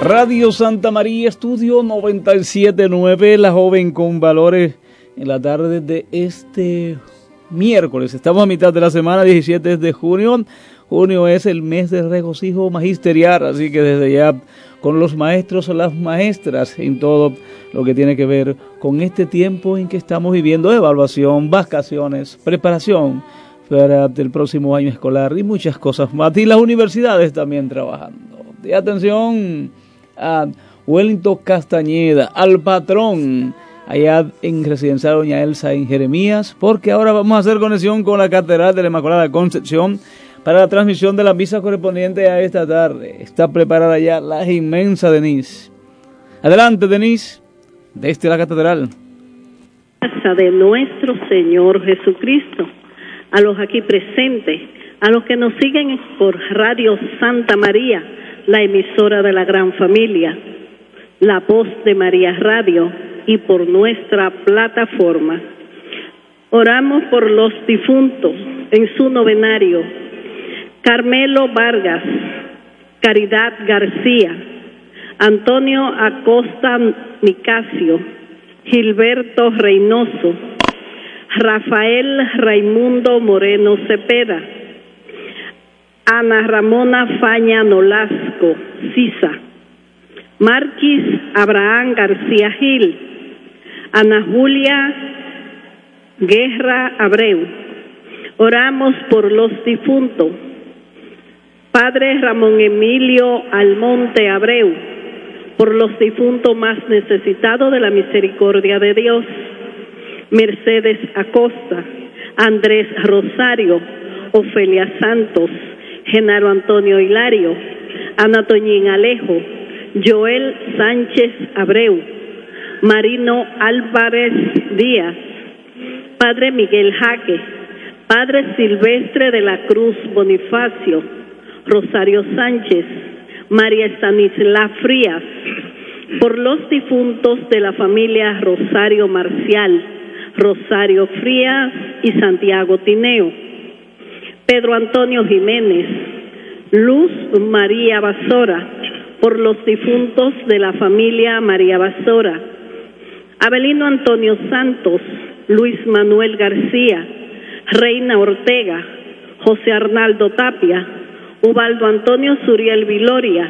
Radio Santa María, estudio 97.9, la joven con valores en la tarde de este miércoles. Estamos a mitad de la semana, 17 de junio. Junio es el mes de regocijo magisterial, así que desde ya con los maestros o las maestras en todo lo que tiene que ver con este tiempo en que estamos viviendo, evaluación, vacaciones, preparación para el próximo año escolar y muchas cosas más. Y las universidades también trabajando. De atención a Wellington Castañeda, al patrón allá en Residencial Doña Elsa en Jeremías, porque ahora vamos a hacer conexión con la Catedral de la Inmaculada Concepción para la transmisión de la misa correspondiente a esta tarde. Está preparada ya la inmensa Denise. Adelante, Denise, desde la Catedral. De nuestro Señor Jesucristo, a los aquí presentes, a los que nos siguen por Radio Santa María, la emisora de la gran familia, la voz de María Radio y por nuestra plataforma. Oramos por los difuntos en su novenario: Carmelo Vargas, Caridad García, Antonio Acosta Nicasio, Gilberto Reynoso, Rafael Raimundo Moreno Cepeda, Ana Ramona Faña Nolasco Sisa, Marquis Abraham García Gil, Ana Julia Guerra Abreu. Oramos por los difuntos: Padre Ramón Emilio Almonte Abreu, por los difuntos más necesitados de la misericordia de Dios: Mercedes Acosta, Andrés Rosario, Ofelia Santos, Genaro Antonio Hilario, Ana Toñín Alejo, Joel Sánchez Abreu, Marino Álvarez Díaz, Padre Miguel Jaque, Padre Silvestre de la Cruz Bonifacio, Rosario Sánchez, María Estanisla Frías, por los difuntos de la familia Rosario Marcial, Rosario Frías y Santiago Tineo, Pedro Antonio Jiménez, Luz María Basora, por los difuntos de la familia María Basora, Abelino Antonio Santos, Luis Manuel García, Reina Ortega, José Arnaldo Tapia, Ubaldo Antonio Suriel Viloria,